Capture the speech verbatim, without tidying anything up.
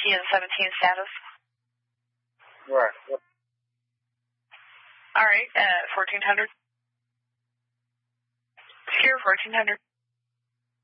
N seventeen status. Right. Yep. All right, uh, fourteen hundred. Secure fourteen hundred.